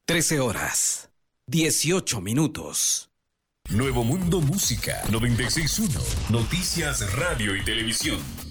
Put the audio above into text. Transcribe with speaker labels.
Speaker 1: 13 horas, 18 minutos.
Speaker 2: Nuevo Mundo Música 96.1. Noticias, radio y televisión.